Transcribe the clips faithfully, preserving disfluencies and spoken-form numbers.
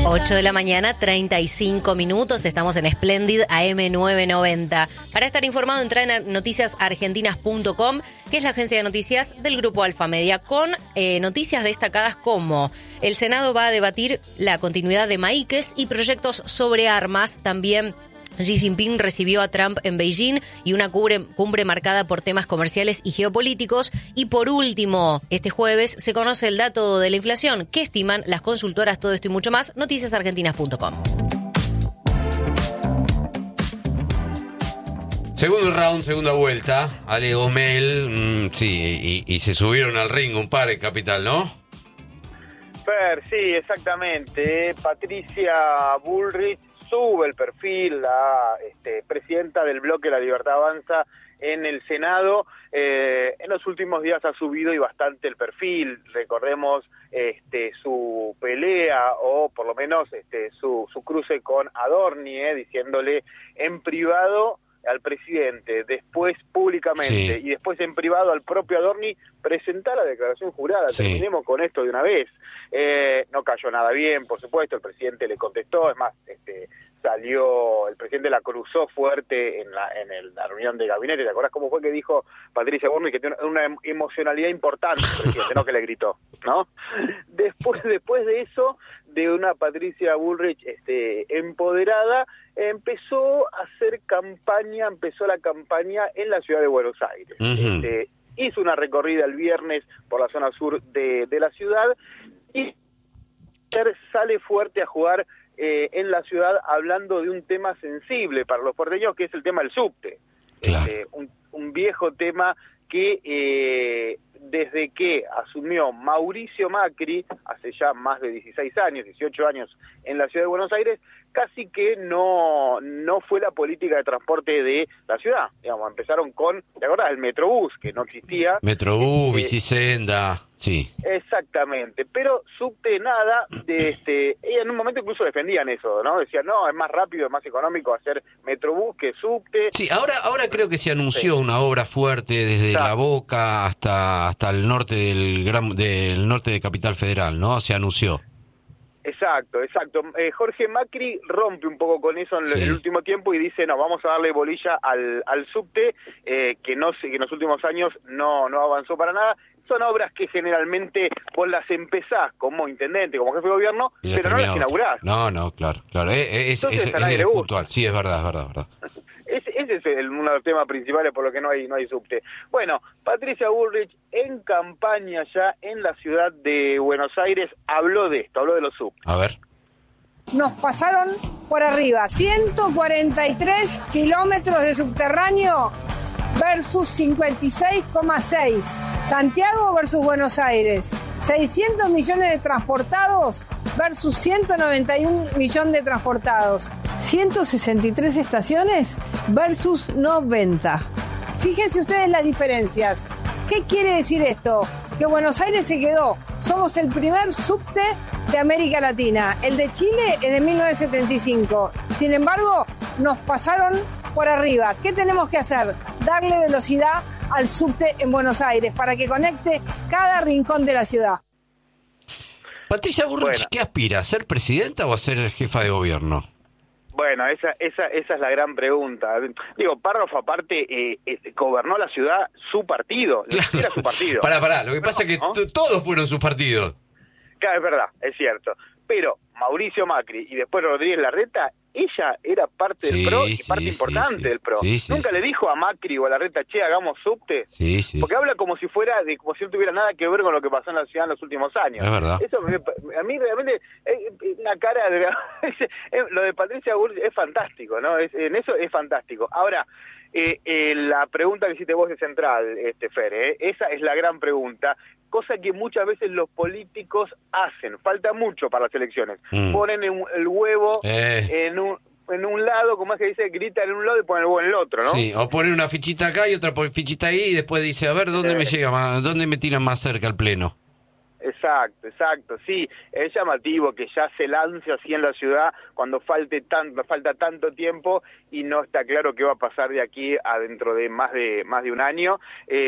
ocho de la mañana, treinta y cinco minutos. Estamos en Splendid A M novecientos noventa. Para estar informado, entra en noticias argentinas punto com, que es la agencia de noticias del Grupo Alfa Media, con eh, noticias destacadas como: el Senado va a debatir la continuidad de Maíques y proyectos sobre armas. También Xi Jinping recibió a Trump en Beijing y una cumbre, cumbre marcada por temas comerciales y geopolíticos. Y por último, este jueves se conoce el dato de la inflación que estiman las consultoras. Todo esto y mucho más, noticias argentinas punto com. Segundo round, segunda vuelta. Ale Gomel, mmm, sí, y, y se subieron al ring un par en Capital, ¿no? Fer, sí, exactamente. Patricia Bullrich sube el perfil, la este, presidenta del bloque La Libertad Avanza en el Senado. Eh, en los últimos días ha subido y bastante el perfil. Recordemos este, su pelea, o por lo menos este, su, su cruce con Adorni, eh, diciéndole en privado al presidente, después públicamente, sí, y después en privado al propio Adorni, presentar la declaración jurada. Sí. Terminemos con esto de una vez. Eh, no cayó nada bien, por supuesto, el presidente le contestó, es más, este, salió, el presidente la cruzó fuerte en la en el, la reunión de gabinete. ¿Te acordás cómo fue que dijo Patricia Bullrich que tiene una, una emocionalidad importante el presidente, no que le gritó, ¿no? Después, después de eso, de una Patricia Bullrich este, empoderada, empezó a hacer campaña, empezó la campaña en la ciudad de Buenos Aires. Uh-huh. Este, hizo una recorrida el viernes por la zona sur de, de la ciudad y sale fuerte a jugar eh, en la ciudad, hablando de un tema sensible para los porteños, que es el tema del subte. Claro. Este, un, un viejo tema que eh, desde que asumió Mauricio Macri, hace ya más de dieciséis años, dieciocho años en la ciudad de Buenos Aires, casi que no no fue la política de transporte de la ciudad. Digamos, empezaron con, ¿te acordás? El Metrobús, que no existía. Metrobús, eh, Bicisenda, sí. Exactamente, pero subte nada, de este, y en un momento incluso defendían eso, ¿no? Decían, no, es más rápido, es más económico hacer Metrobús que subte. Sí, ahora ahora creo que se anunció sí. una obra fuerte desde Está. La Boca hasta hasta el norte del gran, del norte de Capital Federal, ¿no? Se anunció. Exacto, exacto. Eh, Jorge Macri rompe un poco con eso en sí. el último tiempo y dice, no, vamos a darle bolilla al, al subte, eh, que no que en los últimos años no, no avanzó para nada. Son obras que generalmente vos las empezás como intendente, como jefe de gobierno, pero no las inaugurás. No, no, claro, claro. Es, es, es, es puntual. Sí, es verdad, es verdad, es verdad. Ese, ese es el, uno de los temas principales por lo que no hay no hay subte. Bueno, Patricia Bullrich en campaña ya en la ciudad de Buenos Aires habló de esto, habló de los subtes. A ver. Nos pasaron por arriba ciento cuarenta y tres kilómetros de subterráneo versus cincuenta y seis coma seis. Santiago versus Buenos Aires. seiscientos millones de transportados versus ciento noventa y un millones de transportados. ciento sesenta y tres estaciones versus noventa. Fíjense ustedes las diferencias. ¿Qué quiere decir esto? Que Buenos Aires se quedó. Somos el primer subte de América Latina. El de Chile es de mil novecientos setenta y cinco. Sin embargo, nos pasaron por arriba. ¿Qué tenemos que hacer? Darle velocidad al subte en Buenos Aires para que conecte cada rincón de la ciudad. Patricia Bullrich, bueno. ¿Qué aspira? ¿A ser presidenta o a ser jefa de gobierno? Bueno, esa esa esa es la gran pregunta. Digo, párrafo aparte, eh, eh, gobernó la ciudad su partido, claro. Era su partido. Pará, pará, lo que pasa es que ¿no? t- todos fueron sus partidos. Claro, es verdad, es cierto. Pero Mauricio Macri y después Rodríguez Larreta, ella era parte sí, del P R O y sí, parte sí, importante sí, del P R O. Sí, sí, Nunca sí. le dijo a Macri o a Larreta, che, hagamos subte. Sí, sí, porque sí. habla como si fuera, de como si no tuviera nada que ver con lo que pasó en la ciudad en los últimos años. Es verdad. Eso me, a mí realmente es una cara de, lo de Patricia Bullrich es fantástico, ¿no? Es, en eso es fantástico. Ahora, eh, eh, la pregunta que hiciste vos es central, este Fer, ¿eh? Esa es la gran pregunta. Cosa que muchas veces los políticos hacen, falta mucho para las elecciones. Mm. Ponen el, el huevo eh. en un en un lado, como es que dice, grita en un lado y ponen el huevo en el otro, ¿no? Sí, o ponen una fichita acá y otra fichita ahí y después dice, a ver, ¿dónde eh. me llega más, dónde me tiran más cerca al pleno? Exacto, exacto, sí, es llamativo que ya se lance así en la ciudad cuando falte tanto, falta tanto tiempo y no está claro qué va a pasar de aquí a dentro de más de más de un año.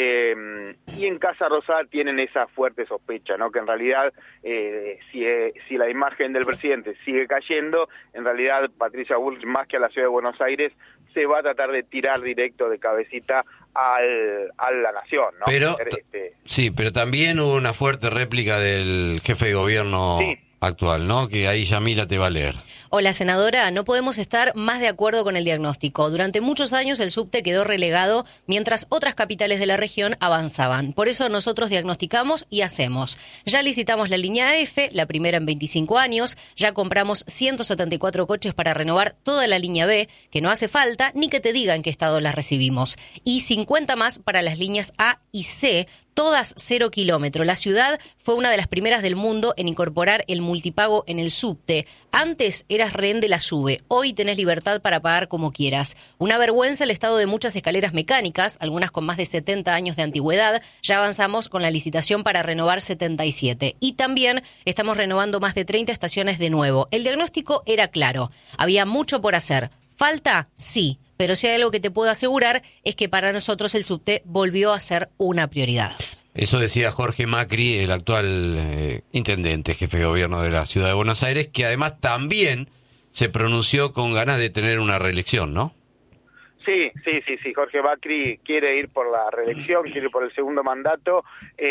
Eh, y en Casa Rosada tienen esa fuerte sospecha, ¿no? Que en realidad eh, si, eh, si la imagen del presidente sigue cayendo, en realidad Patricia Bullrich, más que a la ciudad de Buenos Aires, se va a tratar de tirar directo de cabecita al, a la nación, ¿no? Pero, este... sí, pero también hubo una fuerte réplica del jefe de gobierno sí. actual, ¿no? Que ahí Yamila te va a leer. Hola, senadora, no podemos estar más de acuerdo con el diagnóstico. Durante muchos años el subte quedó relegado mientras otras capitales de la región avanzaban. Por eso nosotros diagnosticamos y hacemos. Ya licitamos la línea F, la primera en veinticinco años, ya compramos ciento setenta y cuatro coches para renovar toda la línea B, que no hace falta ni que te diga en qué estado las recibimos, y cincuenta más para las líneas A y C, todas cero kilómetros. La ciudad fue una de las primeras del mundo en incorporar el multipago en el subte. Antes eras rehén de la SUBE, hoy tenés libertad para pagar como quieras. Una vergüenza el estado de muchas escaleras mecánicas, algunas con más de setenta años de antigüedad. Ya avanzamos con la licitación para renovar setenta y siete. Y también estamos renovando más de treinta estaciones de nuevo. El diagnóstico era claro, había mucho por hacer. ¿Falta? Sí. Pero si hay algo que te puedo asegurar es que para nosotros el subte volvió a ser una prioridad. Eso decía Jorge Macri, el actual eh, intendente, jefe de gobierno de la ciudad de Buenos Aires, que además también se pronunció con ganas de tener una reelección, ¿no? Sí, sí, sí, sí. Jorge Macri quiere ir por la reelección, quiere ir por el segundo mandato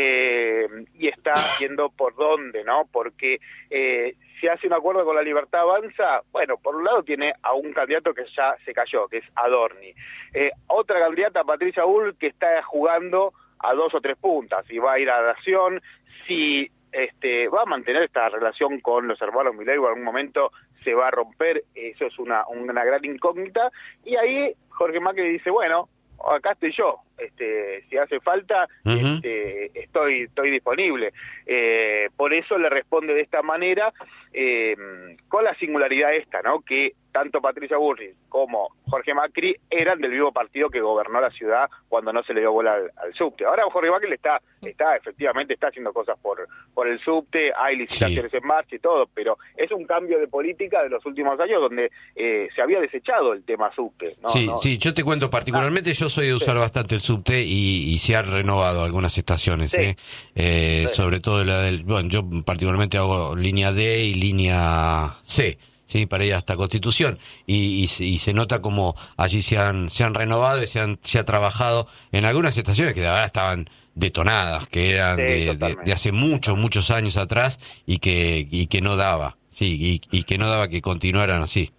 eh, y está viendo por dónde, ¿no? Porque eh, si hace un acuerdo con la Libertad Avanza, bueno, por un lado tiene a un candidato que ya se cayó, que es Adorni. Eh, otra candidata, Patricia Bull, que está jugando a dos o tres puntas, si va a ir a Nación, si este, va a mantener esta relación con los hermanos Milei o en algún momento se va a romper, eso es una, una gran incógnita, y ahí Jorge Macri dice, bueno, acá estoy yo, este, si hace falta, uh-huh. este, estoy, estoy disponible. Eh, por eso le responde de esta manera, eh, con la singularidad esta, ¿no? Que tanto Patricia Bullrich como Jorge Macri eran del mismo partido que gobernó la ciudad cuando no se le dio bola al, al subte. Ahora Jorge Macri le está, está, efectivamente está haciendo cosas por, por el subte, hay licitaciones sí. en marcha y todo, pero es un cambio de política de los últimos años donde eh, se había desechado el tema subte, ¿no? Sí, no, sí, yo te cuento particularmente, ah, yo soy de usar sí. bastante el subte y, y se han renovado algunas estaciones, sí. ¿eh? Eh, sí. sobre todo la del, bueno, yo particularmente hago línea D y línea C. Sí, para ir hasta Constitución, y, y, y se nota como allí se han se han renovado y se han se ha trabajado en algunas estaciones que de verdad estaban detonadas, que eran sí, de, de, de hace muchos, muchos años atrás y que y que no daba, sí, y, y que no daba que continuaran así.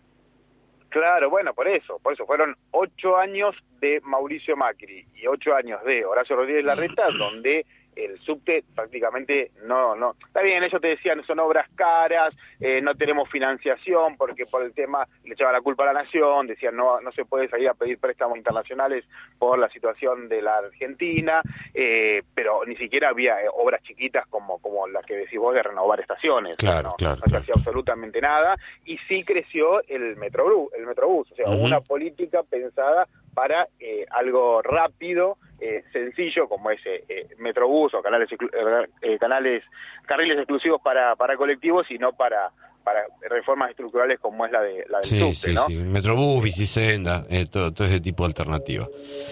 Claro, bueno, por eso, por eso fueron ocho años de Mauricio Macri y ocho años de Horacio Rodríguez Larreta, donde el subte prácticamente no, no, está bien, ellos te decían, son obras caras, eh, no tenemos financiación, porque por el tema le echaban la culpa a la nación, decían no, no se puede salir a pedir préstamos internacionales por la situación de la Argentina, eh, pero ni siquiera había eh, obras chiquitas como, como las que decís vos de renovar estaciones, claro, no, claro, no se claro. hacía absolutamente nada, y sí creció el Metrobús, el Metrobús, o sea, uh-huh. una política pensada para eh, algo rápido, eh, sencillo, como ese eh, Metrobús o canales eh, canales carriles exclusivos para para colectivos y no para para reformas estructurales como es la de la del sí, subte, sí, ¿no? Sí, Metrobús, Bicisenda, eh, todo, todo ese tipo de alternativas.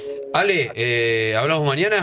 Ale, eh, ¿hablamos mañana?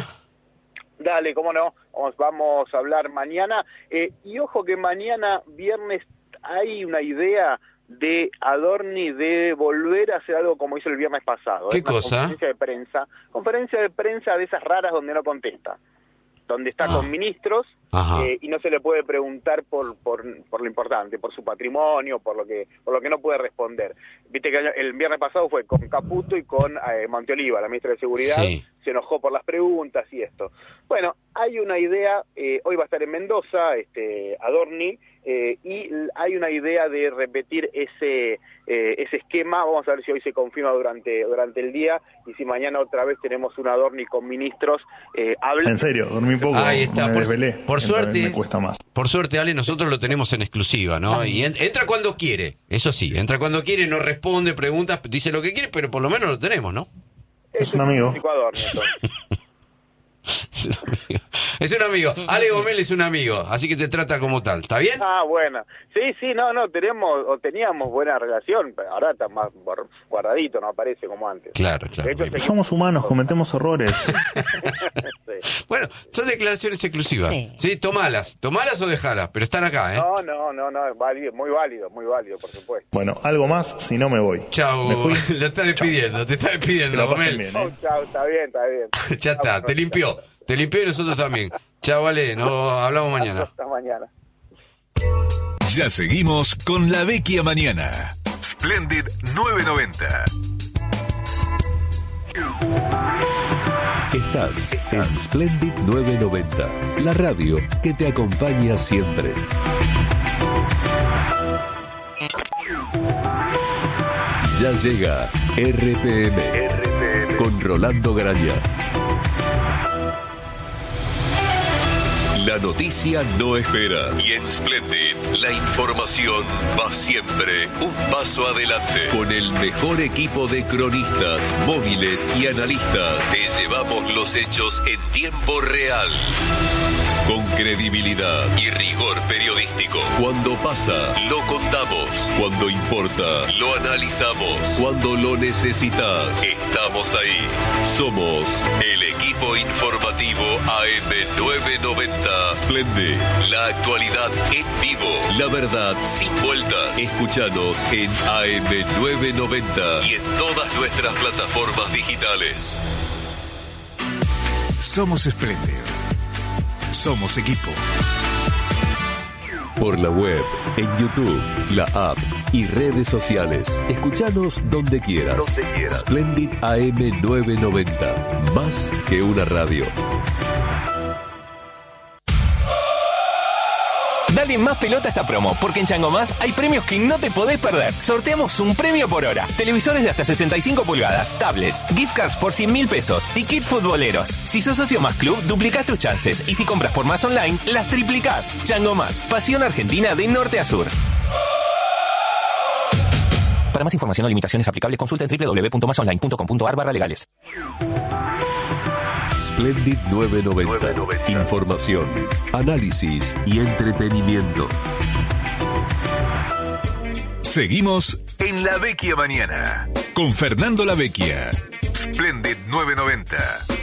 Dale, cómo no, vamos, vamos a hablar mañana, eh, y ojo que mañana viernes hay una idea de Adorni de volver a hacer algo como hizo el viernes pasado. ¿Qué es una cosa? Conferencia de prensa, conferencia de prensa de esas raras donde no contesta, donde está ah. con ministros eh, y no se le puede preguntar por, por por lo importante, por su patrimonio, por lo que por lo que no puede responder. Viste que el viernes pasado fue con Caputo y con eh, Monteoliva, la ministra de Seguridad, sí. se enojó por las preguntas y esto. Bueno, hay una idea, eh, hoy va a estar en Mendoza, este Adorni, eh, y hay una idea de repetir ese eh, ese esquema. Vamos a ver si hoy se confirma durante durante el día y si mañana otra vez tenemos un Adorni con ministros. Eh, habla... En serio, dormí poco, ahí está, me por, desvelé, por suerte me cuesta más. Por suerte, Ale, nosotros lo tenemos en exclusiva, ¿no? Y en, entra cuando quiere, eso sí, entra cuando quiere, no responde preguntas, dice lo que quiere, pero por lo menos lo tenemos, ¿no? Es un amigo. Adorni, Es un amigo. Es un amigo. Ale Gomel es un amigo, así que te trata como tal. ¿Está bien? Ah, bueno. Sí, sí, no, no, tenemos o teníamos buena relación, pero ahora está más guardadito, no aparece como antes. Claro, claro. De hecho, somos humanos, cometemos errores. Sí. Bueno, son declaraciones exclusivas. Sí. sí, tomalas, tomalas o dejalas, pero están acá, ¿eh? No, no, no, no, es válido, muy válido, muy válido, por supuesto. Bueno, algo más, si no me voy. Chau, lo está despidiendo, chau. Te está despidiendo, Gomel. Bien, ¿eh? Chau, está bien, está bien. Ya está, te limpió, te limpió y nosotros también. Chau, vale, nos hablamos mañana. Hasta mañana. Ya seguimos con La Vecchia Mañana. Splendid novecientos noventa. Estás en Splendid novecientos noventa, la radio que te acompaña siempre. Ya llega R P M, R P M con Rolando Graña. La noticia no espera y en Splendid la información va siempre un paso adelante. Con el mejor equipo de cronistas, móviles y analistas te llevamos los hechos en tiempo real. Con credibilidad y rigor periodístico. Cuando pasa, lo contamos. Cuando importa, lo analizamos. Cuando lo necesitas, estamos ahí. Somos el equipo informativo A M novecientos noventa. Splendid, la actualidad en vivo. La verdad sin vueltas. Escúchanos en A M novecientos noventa y en todas nuestras plataformas digitales. Somos Splendid. Somos equipo. Por la web, en YouTube, la app y redes sociales. Escúchanos donde quieras. Donde quieras. Splendid A M novecientos noventa. Más que una radio. Dale más pelota a esta promo, porque en Chango Más hay premios que no te podés perder. Sorteamos un premio por hora. Televisores de hasta sesenta y cinco pulgadas, tablets, gift cards por cien mil pesos y kit futboleros. Si sos socio Más Club, duplicás tus chances. Y si compras por Más Online, las triplicás. Chango Más, pasión argentina de norte a sur. Para más información o limitaciones aplicables, consulta en doble u doble u doble u punto más online punto com punto a r barra legales. Splendid novecientos noventa. Información, análisis y entretenimiento. Seguimos en La Vecchia Mañana con Fernando La Vecchia. Splendid novecientos noventa.